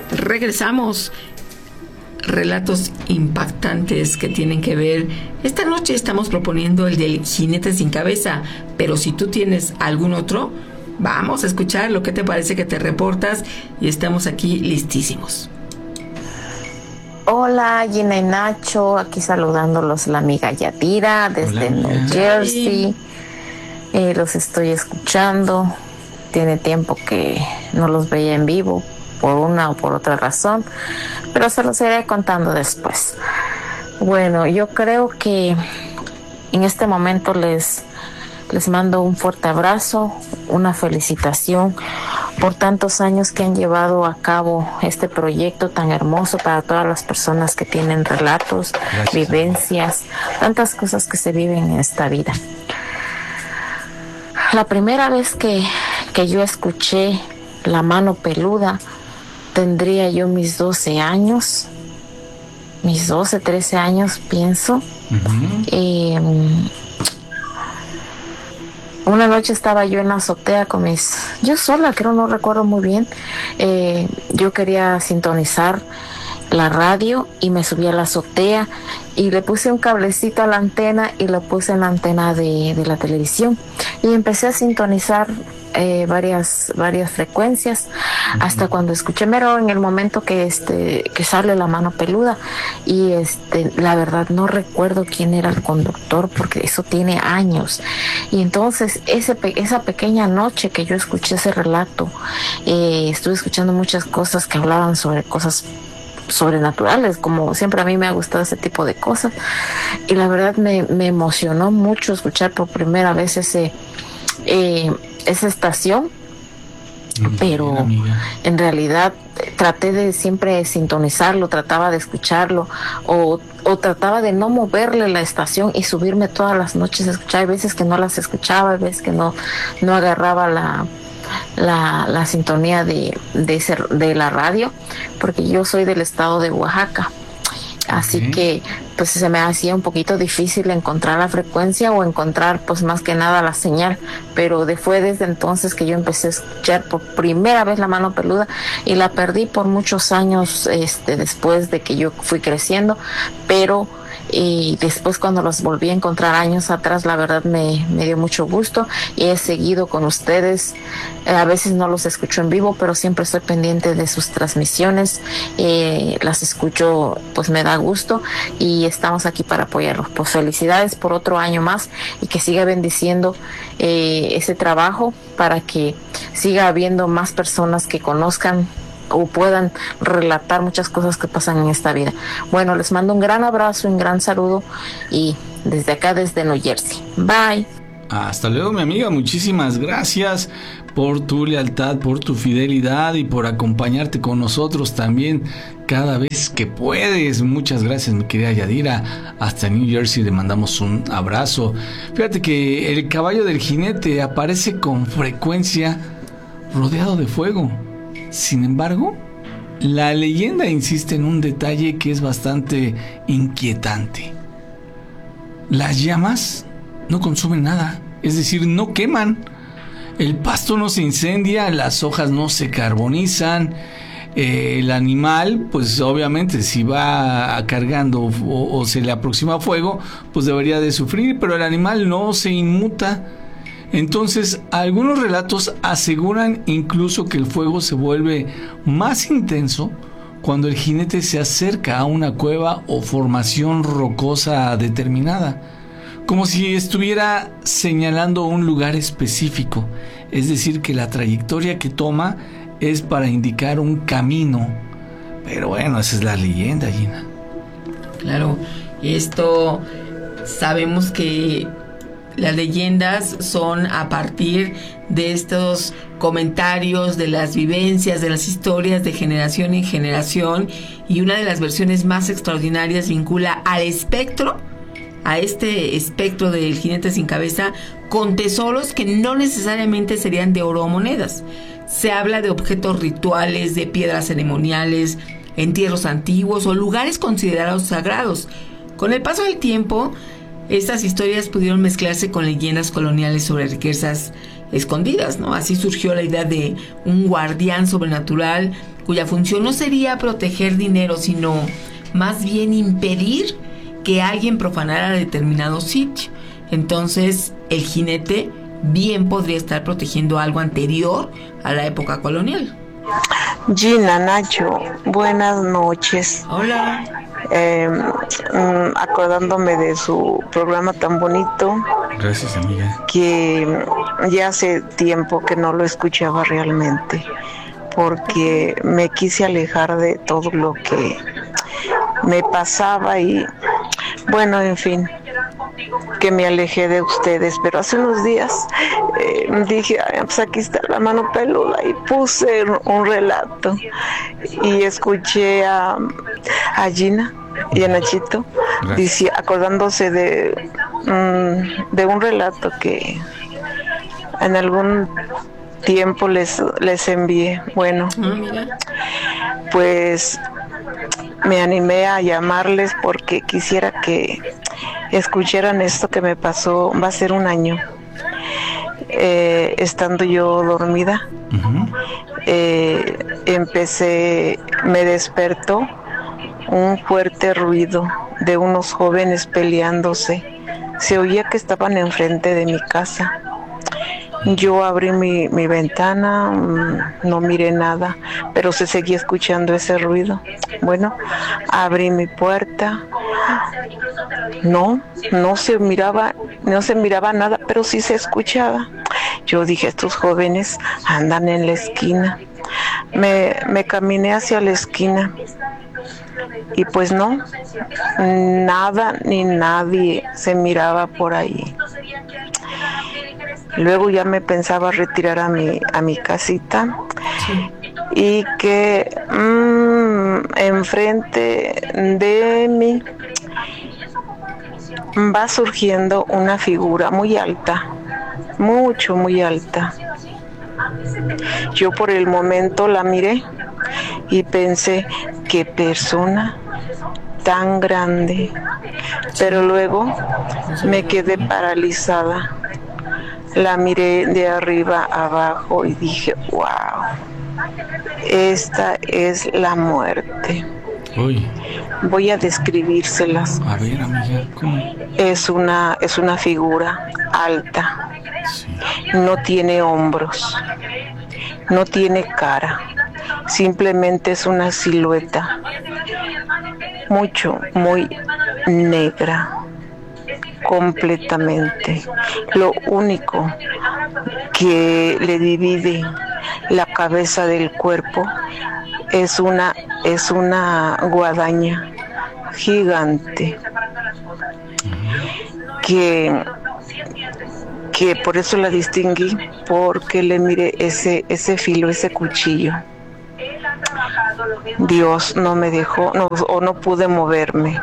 Regresamos. Relatos impactantes que tienen que ver. Esta noche estamos proponiendo el del jinete sin cabeza, pero si tú tienes algún otro, vamos a escuchar lo que te parece, que te reportas, y estamos aquí listísimos. Hola, Gina y Nacho, aquí saludándolos la amiga Yadira desde New Jersey. Los estoy escuchando. Tiene tiempo que no los veía en vivo por una o por otra razón, pero se los iré contando después. Bueno, yo creo que en este momento les mando un fuerte abrazo, una felicitación por tantos años que han llevado a cabo este proyecto tan hermoso para todas las personas que tienen relatos, vivencias, tantas cosas que se viven en esta vida. La primera vez que yo escuché La Mano Peluda, tendría yo mis 12 años, mis 12, 13 años, pienso. Una noche estaba yo en la azotea yo sola, creo, no recuerdo muy bien. Yo quería sintonizar la radio y me subí a la azotea y le puse un cablecito a la antena y lo puse en la antena de la televisión y empecé a sintonizar varias frecuencias hasta cuando escuché mero en el momento que sale La Mano Peluda y la verdad no recuerdo quién era el conductor porque eso tiene años. Y entonces esa pequeña noche que yo escuché ese relato, estuve escuchando muchas cosas que hablaban sobre cosas sobrenaturales, como siempre a mí me ha gustado ese tipo de cosas, y la verdad me emocionó mucho escuchar por primera vez esa estación, pero en realidad traté de siempre sintonizarlo, trataba de escucharlo o trataba de no moverle la estación y subirme todas las noches a escuchar. Hay veces que no las escuchaba, hay veces que no agarraba la sintonía de la radio, porque yo soy del estado de Oaxaca, así que pues se me hacía un poquito difícil encontrar la frecuencia o encontrar pues más que nada la señal, pero fue desde entonces que yo empecé a escuchar por primera vez La Mano Peluda y la perdí por muchos años después de que yo fui creciendo, pero y después cuando los volví a encontrar años atrás, la verdad me dio mucho gusto y he seguido con ustedes. A veces no los escucho en vivo, pero siempre estoy pendiente de sus transmisiones, las escucho, pues me da gusto y estamos aquí para apoyarlos. Pues felicidades por otro año más y que siga bendiciendo ese trabajo para que siga habiendo más personas que conozcan o puedan relatar muchas cosas que pasan en esta vida. Bueno, les mando un gran abrazo, un gran saludo y desde acá, desde New Jersey. Bye. Hasta luego, mi amiga. Muchísimas gracias por tu lealtad, por tu fidelidad y por acompañarte con nosotros también cada vez que puedes. Muchas gracias, mi querida Yadira. Hasta New Jersey le mandamos un abrazo. Fíjate que el caballo del jinete aparece con frecuencia rodeado de fuego. Sin embargo, la leyenda insiste en un detalle que es bastante inquietante. Las llamas no consumen nada, es decir, no queman. El pasto no se incendia, las hojas no se carbonizan. El animal, pues obviamente si va cargando o se le aproxima fuego, pues debería de sufrir, pero el animal no se inmuta. Entonces, algunos relatos aseguran incluso que el fuego se vuelve más intenso cuando el jinete se acerca a una cueva o formación rocosa determinada, como si estuviera señalando un lugar específico, es decir, que la trayectoria que toma es para indicar un camino. Pero bueno, esa es la leyenda, Gina. Claro, esto sabemos que las leyendas son a partir de estos comentarios, de las vivencias, de las historias de generación en generación, y una de las versiones más extraordinarias vincula al espectro, a este espectro del jinete sin cabeza, con tesoros que no necesariamente serían de oro o monedas. Se habla de objetos rituales, de piedras ceremoniales, entierros antiguos o lugares considerados sagrados. Con el paso del tiempo, estas historias pudieron mezclarse con leyendas coloniales sobre riquezas escondidas, ¿no? Así surgió la idea de un guardián sobrenatural cuya función no sería proteger dinero, sino más bien impedir que alguien profanara determinado sitio. Entonces, el jinete bien podría estar protegiendo algo anterior a la época colonial. Gina, Nacho, buenas noches. Hola. Acordándome de su programa tan bonito. Gracias, amiga. Que ya hace tiempo que no lo escuchaba realmente, porque me quise alejar de todo lo que me pasaba y bueno, en fin, que me alejé de ustedes, pero hace unos días dije, pues aquí está la mano peluda, y puse un relato y escuché a Gina y a Nachito dice, acordándose de un relato que en algún tiempo les envié. Bueno, pues me animé a llamarles porque quisiera que escucharan esto que me pasó, va a ser un año, estando yo dormida. Me despertó un fuerte ruido de unos jóvenes peleándose. Se oía que estaban enfrente de mi casa. Yo abrí mi ventana, no miré nada, pero se seguía escuchando ese ruido. Bueno, abrí mi puerta. No se miraba nada, pero sí se escuchaba. Yo dije, estos jóvenes andan en la esquina. Me caminé hacia la esquina y pues no, nada ni nadie se miraba por ahí. Luego ya me pensaba retirar a mi casita y que enfrente de mí va surgiendo una figura muy alta, muy alta. Yo por el momento la miré y pensé, qué persona tan grande, pero luego me quedé paralizada. La miré de arriba a abajo y dije, wow, esta es la muerte. Uy. Voy a describírselas. A ver, amiga, ¿cómo? Es una figura alta. Sí. No tiene hombros, no tiene cara, simplemente es una silueta muy negra, completamente. Lo único que le divide la cabeza del cuerpo es una guadaña gigante que por eso la distinguí, porque le miré ese filo, ese cuchillo. Dios no me dejó, no pude moverme.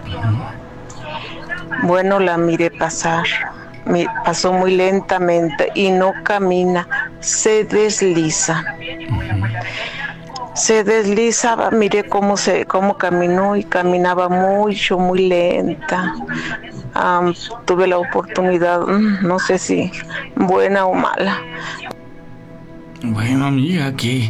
Bueno, la miré pasar, pasó muy lentamente y no camina, se desliza. Se deslizaba, miré cómo caminó y caminaba mucho, muy lenta. Tuve la oportunidad, no sé si buena o mala. Bueno, amiga, qué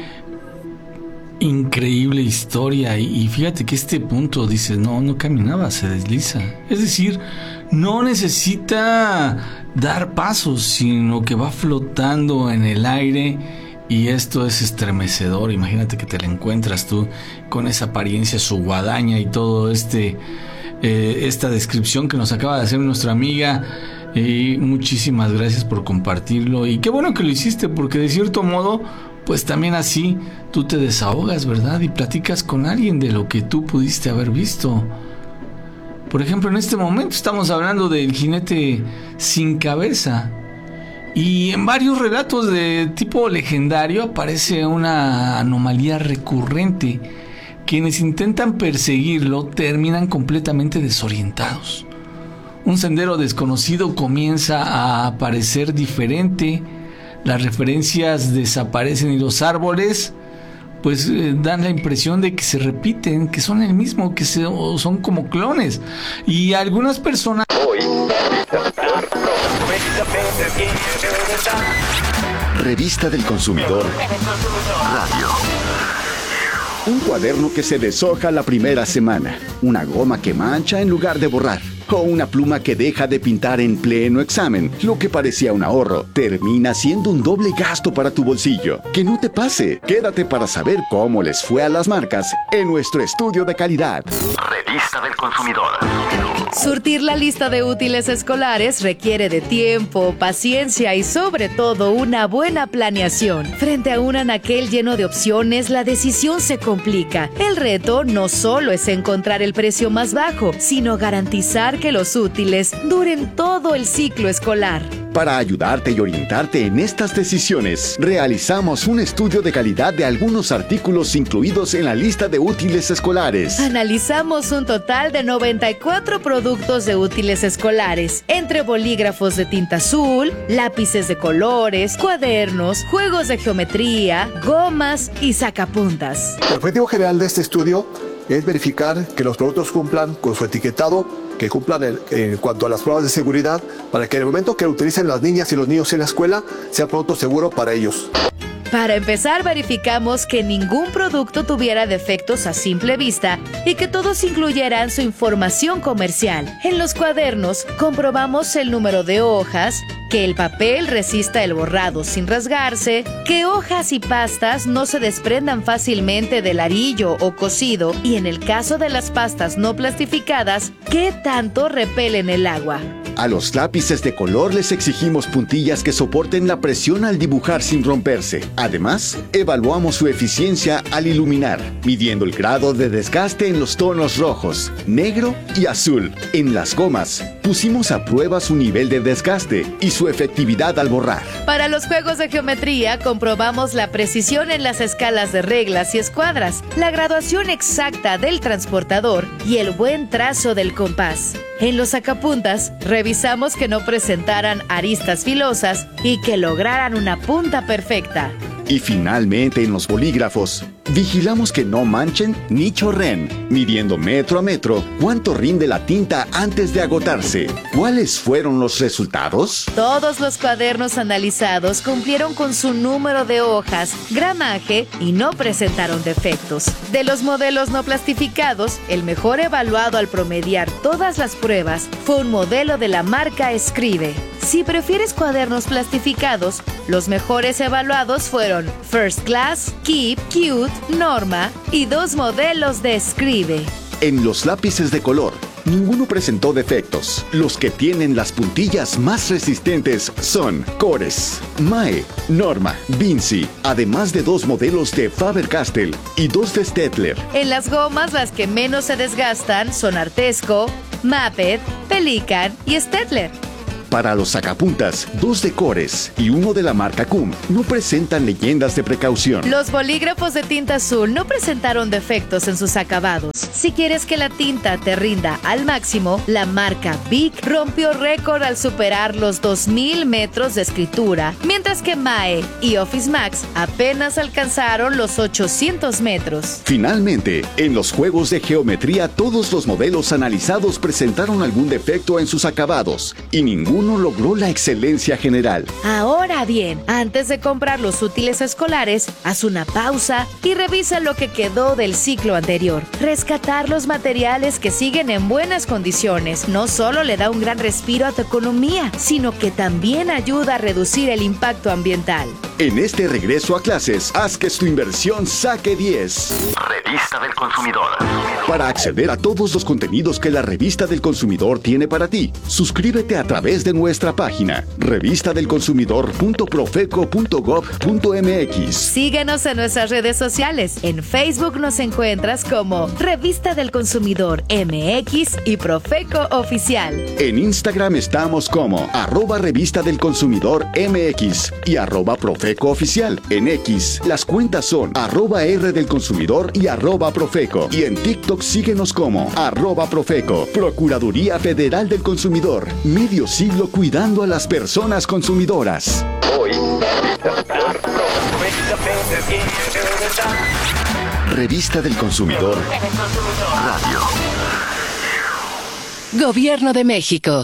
increíble historia. Y fíjate que este punto dices, no caminaba, se desliza. Es decir, no necesita dar pasos, sino que va flotando en el aire. Y esto es estremecedor. Imagínate que te la encuentras tú con esa apariencia, su guadaña y todo esta descripción que nos acaba de hacer nuestra amiga. Y muchísimas gracias por compartirlo. Y qué bueno que lo hiciste, porque de cierto modo, pues también así tú te desahogas, ¿verdad? Y platicas con alguien de lo que tú pudiste haber visto. Por ejemplo, en este momento estamos hablando del jinete sin cabeza. Y en varios relatos de tipo legendario aparece una anomalía recurrente. Quienes intentan perseguirlo terminan completamente desorientados. Un sendero desconocido comienza a aparecer diferente. Las referencias desaparecen y los árboles pues dan la impresión de que se repiten, que son el mismo, que son como clones. Y algunas personas... Revista del Consumidor Radio. Un cuaderno que se deshoja la primera semana, una goma que mancha en lugar de borrar, o una pluma que deja de pintar en pleno examen. Lo que parecía un ahorro termina siendo un doble gasto para tu bolsillo. Que no te pase. Quédate para saber cómo les fue a las marcas en nuestro estudio de calidad. Revista del Consumidor. Surtir la lista de útiles escolares requiere de tiempo, paciencia y sobre todo una buena planeación. Frente a un anaquel lleno de opciones, la decisión se complica. El reto no solo es encontrar el precio más bajo, sino garantizar que los útiles duren todo el ciclo escolar. Para ayudarte y orientarte en estas decisiones, realizamos un estudio de calidad de algunos artículos incluidos en la lista de útiles escolares. Analizamos un total de 94 productos de útiles escolares, entre bolígrafos de tinta azul, lápices de colores, cuadernos, juegos de geometría, gomas y sacapuntas. El objetivo general de este estudio es verificar que los productos cumplan con su etiquetado, que cumplan en cuanto a las pruebas de seguridad, para que en el momento que utilicen las niñas y los niños en la escuela, sea producto seguro para ellos. Para empezar, verificamos que ningún producto tuviera defectos a simple vista y que todos incluyeran su información comercial. En los cuadernos, comprobamos el número de hojas, que el papel resista el borrado sin rasgarse, que hojas y pastas no se desprendan fácilmente del arillo o cosido y en el caso de las pastas no plastificadas, ¿qué tanto repelen el agua? A los lápices de color les exigimos puntillas que soporten la presión al dibujar sin romperse. Además, evaluamos su eficiencia al iluminar, midiendo el grado de desgaste en los tonos rojos, negro y azul. En las gomas, pusimos a prueba su nivel de desgaste y su efectividad al borrar. Para los juegos de geometría, comprobamos la precisión en las escalas de reglas y escuadras, la graduación exacta del transportador y el buen trazo del compás. En los sacapuntas, revisamos que no presentaran aristas filosas y que lograran una punta perfecta. Y finalmente en los bolígrafos, vigilamos que no manchen ni chorren, midiendo metro a metro cuánto rinde la tinta antes de agotarse. ¿Cuáles fueron los resultados? Todos los cuadernos analizados cumplieron con su número de hojas, gramaje y no presentaron defectos. De los modelos no plastificados, el mejor evaluado al promediar todas las pruebas fue un modelo de la marca Escribe. Si prefieres cuadernos plastificados, los mejores evaluados fueron First Class, Keep, Cute, Norma y 2 modelos de Escribe. En los lápices de color, ninguno presentó defectos. Los que tienen las puntillas más resistentes son Cores, Mae, Norma, Vinci, además de 2 modelos de Faber-Castell y 2 de Staedtler. En las gomas, las que menos se desgastan son Artesco, Maped, Pelican y Staedtler. Para los sacapuntas, 2 de Cores y 1 de la marca Cum no presentan leyendas de precaución. Los bolígrafos de tinta azul no presentaron defectos en sus acabados. Si quieres que la tinta te rinda al máximo, la marca Bic rompió récord al superar los 2000 metros de escritura, mientras que Mae y Office Max apenas alcanzaron los 800 metros. Finalmente, en los juegos de geometría, todos los modelos analizados presentaron algún defecto en sus acabados y ninguno logró la excelencia general. Ahora bien, antes de comprar los útiles escolares, haz una pausa y revisa lo que quedó del ciclo anterior. Rescatar los materiales que siguen en buenas condiciones no solo le da un gran respiro a tu economía, sino que también ayuda a reducir el impacto ambiental. En este regreso a clases, haz que tu inversión saque 10. Revista del Consumidor. Para acceder a todos los contenidos que la Revista del Consumidor tiene para ti, suscríbete a través de nuestra página revistadelconsumidor.profeco.gov.mx. Síguenos en nuestras redes sociales. En Facebook nos encuentras como Revista del Consumidor MX y Profeco Oficial. En Instagram estamos como @Revista del Consumidor MX y @Profeco Oficial. En X, las cuentas son @R del Consumidor y @Profeco. Y en TikTok síguenos como @Profeco. Procuraduría Federal del Consumidor. Medio siglo cuidando a las personas consumidoras. Hoy. Revista del Consumidor Radio. Gobierno de México.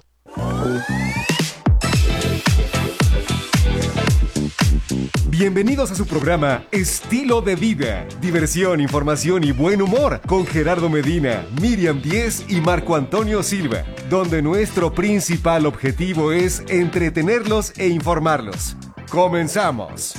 Bienvenidos a su programa Estilo de Vida, diversión, información y buen humor con Gerardo Medina, Miriam Díez y Marco Antonio Silva, donde nuestro principal objetivo es entretenerlos e informarlos. ¡Comenzamos!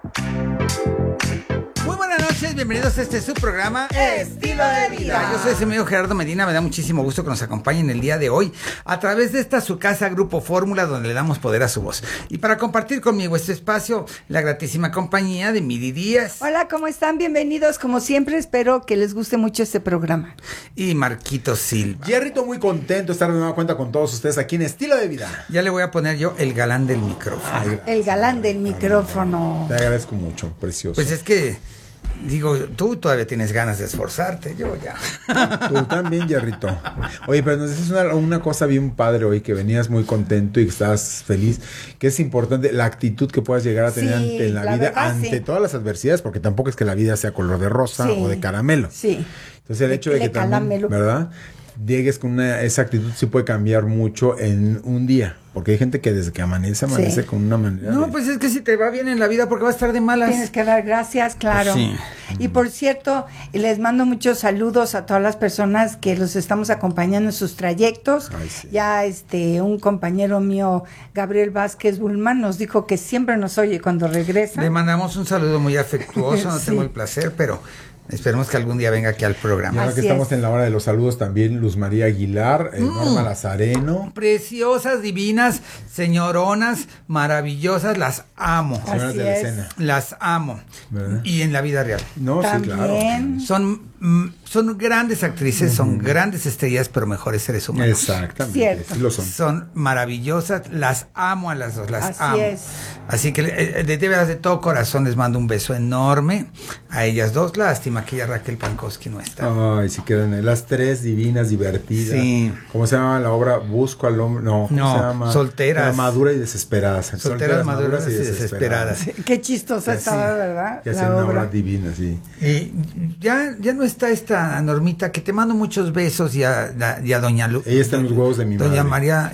Muy buenas noches, bienvenidos a este su programa Estilo de Vida. Yo soy su amigo Gerardo Medina, me da muchísimo gusto que nos acompañen el día de hoy a través de esta su casa Grupo Fórmula, donde le damos poder a su voz. Y para compartir conmigo este espacio, la gratísima compañía de Miri Díaz. Hola, ¿cómo están? Bienvenidos, como siempre, espero que les guste mucho este programa. Y Marquito Silva. Jerrito, muy contento de estar de nueva cuenta con todos ustedes aquí en Estilo de Vida. Ya le voy a poner yo el galán del micrófono. El galán del micrófono. Te agradezco mucho, precioso. Pues es que... digo, tú todavía tienes ganas de esforzarte, yo ya. Tú también, Jerrito. Oye, pero nos dices una cosa bien padre hoy, que venías muy contento y que estás feliz, que es importante la actitud que puedas llegar a tener ante la vida, verdad, ante todas las adversidades, porque tampoco es que la vida sea color de rosa o de caramelo. Sí. Entonces el hecho de que también, ¿verdad?, llegues con esa actitud sí puede cambiar mucho en un día. Porque hay gente que desde que amanece con una manera. No, pues es que si te va bien en la vida, porque va a estar de malas. Tienes que dar gracias, claro. Pues sí. Y por cierto, les mando muchos saludos a todas las personas que los estamos acompañando en sus trayectos. Ay, sí. Ya un compañero mío, Gabriel Vázquez Bulman, nos dijo que siempre nos oye cuando regresa. Le mandamos un saludo muy afectuoso, no tengo el placer, pero... esperemos que algún día venga aquí al programa. Y ahora que estamos en la hora de los saludos, también Luz María Aguilar, Norma Lazareno. Preciosas, divinas, señoronas, maravillosas, las amo. Señoras de la escena. Las amo. ¿Verdad? Y en la vida real. No, también. Sí, claro. Son grandes actrices, son grandes estrellas, pero mejores seres humanos. Exactamente. Cierto. Sí lo son. Son maravillosas, las amo a las dos, las amo. Es. Así que de veras de todo corazón les mando un beso enorme a ellas dos. Lástima que ya Raquel Pankowski no está. Ay, sí quedan las tres divinas, divertidas. Sí. ¿Cómo se llama la obra? Busco al hombre. No, ¿cómo se llama? Solteras. Madura y desesperadas. Solteras, maduras y desesperadas. Qué chistosa estaba, ¿verdad? Que hacen una obra divina, sí. Y ya no está esta Normita, que te mando muchos besos, y a doña Lu. Ella está en los huevos de mi madre. Doña María,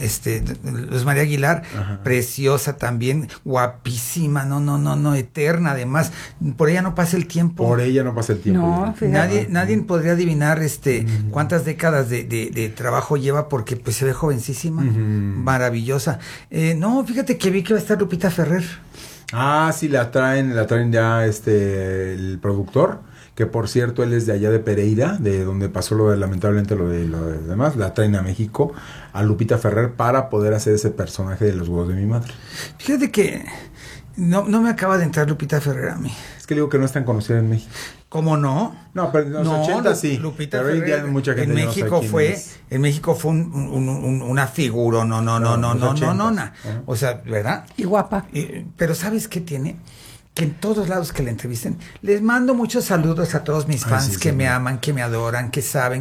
Luz María Aguilar, ajá, preciosa también, guapísima, no, eterna, además. Por ella no pasa el tiempo. Por ella no pasa el tiempo. No, nadie podría adivinar cuántas décadas de trabajo lleva, porque pues se ve jovencísima, maravillosa. No, fíjate que vi que va a estar Lupita Ferrer. Ah, sí, la traen ya el productor, que por cierto él es de allá de Pereira, de donde pasó lamentablemente lo de demás. La traen a México, a Lupita Ferrer, para poder hacer ese personaje de los huevos de mi madre. Fíjate que no me acaba de entrar Lupita Ferrer a mí. Es que digo que no es tan conocida en México. ¿Cómo no? No, pero en los 80 sí. Lupita pero Ferrer, hoy día mucha gente en México fue una figura, no. O sea, ¿verdad? Y guapa. Pero ¿sabes qué tiene? Que en todos lados que la entrevisten, les mando muchos saludos a todos mis fans que me aman, que me adoran, que saben